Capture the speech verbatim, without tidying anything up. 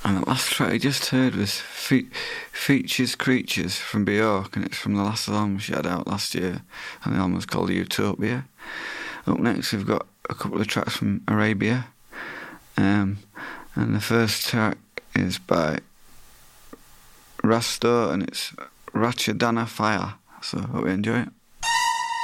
And the last track I just heard was Fe- Features Creatures from Bjork, and it's from the last album she had out last year, and the album was called Utopia. Up next we've got a couple of tracks from Arabia, um, and the first track is by Rasto, and it's Ratchadana Fire, so hope you enjoy it.